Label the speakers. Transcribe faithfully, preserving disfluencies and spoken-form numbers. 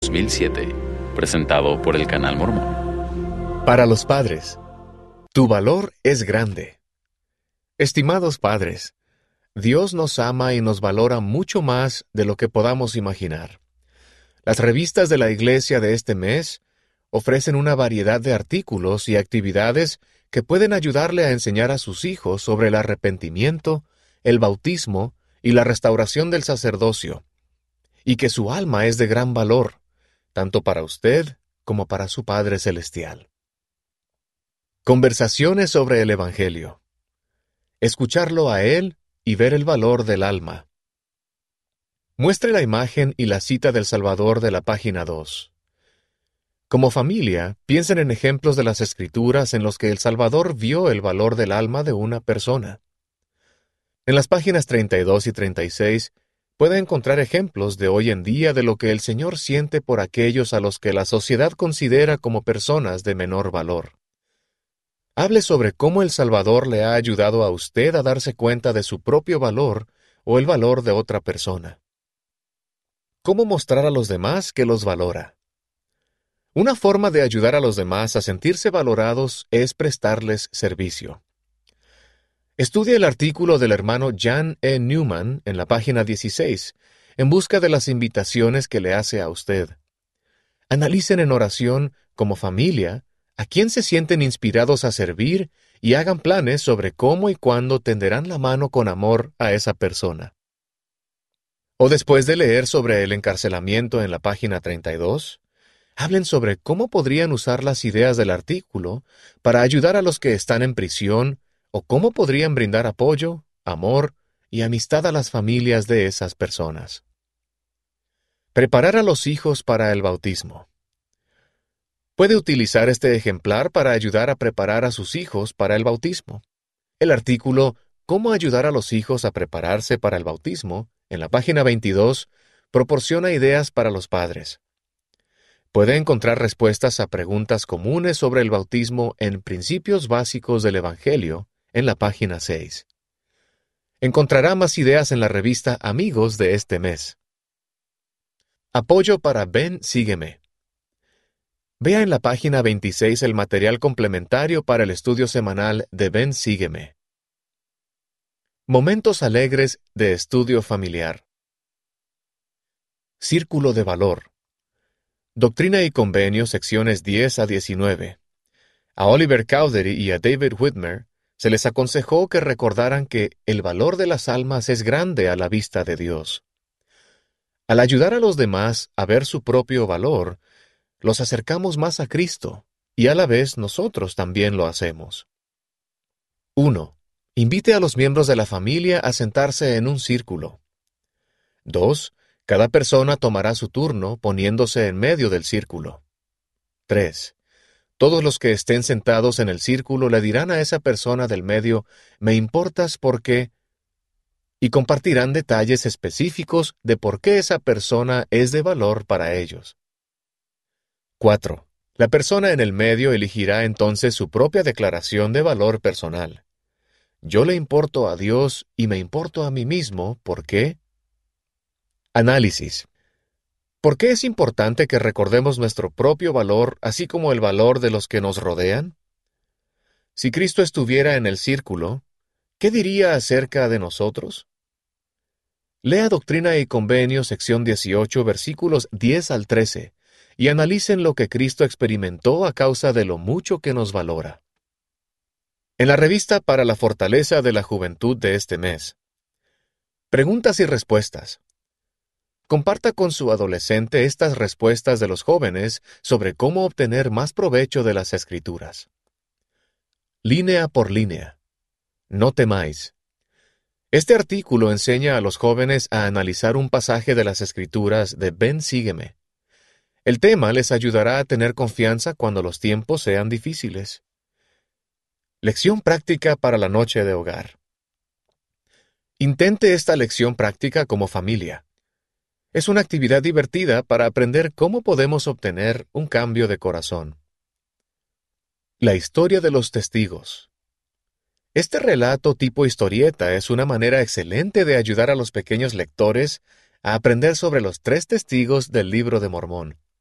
Speaker 1: dos mil siete, presentado por el Canal Mormón.
Speaker 2: Para los padres, tu valor es grande. Estimados padres, Dios nos ama y nos valora mucho más de lo que podamos imaginar. Las revistas de la Iglesia de este mes ofrecen una variedad de artículos y actividades que pueden ayudarle a enseñar a sus hijos sobre el arrepentimiento, el bautismo y la restauración del sacerdocio, y que su alma es de gran valor, tanto para usted como para su Padre Celestial. Conversaciones sobre el Evangelio. Escucharlo a Él y ver el valor del alma. Muestre la imagen y la cita del Salvador de la página dos. Como familia, piensen en ejemplos de las Escrituras en los que el Salvador vio el valor del alma de una persona. En las páginas treinta y dos y treinta y seis puede encontrar ejemplos de hoy en día de lo que el Señor siente por aquellos a los que la sociedad considera como personas de menor valor. Hable sobre cómo el Salvador le ha ayudado a usted a darse cuenta de su propio valor o el valor de otra persona. ¿Cómo mostrar a los demás que los valora? Una forma de ayudar a los demás a sentirse valorados es prestarles servicio. Estudie el artículo del hermano Jan E. Newman en la página dieciséis, en busca de las invitaciones que le hace a usted. Analicen en oración, como familia, a quién se sienten inspirados a servir y hagan planes sobre cómo y cuándo tenderán la mano con amor a esa persona. O después de leer sobre el encarcelamiento en la página treinta y dos, hablen sobre cómo podrían usar las ideas del artículo para ayudar a los que están en prisión o cómo podrían brindar apoyo, amor y amistad a las familias de esas personas. Preparar a los hijos para el bautismo. Puede utilizar este ejemplar para ayudar a preparar a sus hijos para el bautismo. El artículo «Cómo ayudar a los hijos a prepararse para el bautismo» en la página veintidós proporciona ideas para los padres. Puede encontrar respuestas a preguntas comunes sobre el bautismo en Principios Básicos del Evangelio en la página seis. Encontrará más ideas en la revista Amigos de este mes. Apoyo para Ven, Sígueme. Vea en la página veintiséis el material complementario para el estudio semanal de Ven, Sígueme. Momentos alegres de estudio familiar. Círculo de valor. Doctrina y Convenio, secciones diez a diecinueve. A Oliver Cowdery y a David Whitmer se les aconsejó que recordaran que el valor de las almas es grande a la vista de Dios. Al ayudar a los demás a ver su propio valor, los acercamos más a Cristo, y a la vez nosotros también lo hacemos. uno. Invite a los miembros de la familia a sentarse en un círculo. dos. Cada persona tomará su turno poniéndose en medio del círculo. tres. Todos los que estén sentados en el círculo le dirán a esa persona del medio, «Me importas porque...» y compartirán detalles específicos de por qué esa persona es de valor para ellos. cuatro. La persona en el medio elegirá entonces su propia declaración de valor personal. Yo le importo a Dios y me importo a mí mismo, ¿por qué? Análisis. ¿Por qué es importante que recordemos nuestro propio valor, así como el valor de los que nos rodean? Si Cristo estuviera en el círculo, ¿qué diría acerca de nosotros? Lea Doctrina y Convenio, sección dieciocho, versículos diez al trece, y analicen lo que Cristo experimentó a causa de lo mucho que nos valora. En la revista para la fortaleza de la juventud de este mes. Preguntas y respuestas. Comparta con su adolescente estas respuestas de los jóvenes sobre cómo obtener más provecho de las Escrituras. Línea por línea. No temáis. Este artículo enseña a los jóvenes a analizar un pasaje de las Escrituras de Ven, Sígueme. El tema les ayudará a tener confianza cuando los tiempos sean difíciles. Lección práctica para la noche de hogar. Intente esta lección práctica como familia. Es una actividad divertida para aprender cómo podemos obtener un cambio de corazón. La historia de los testigos. Este relato tipo historieta es una manera excelente de ayudar a los pequeños lectores a aprender sobre los tres testigos del Libro de Mormón.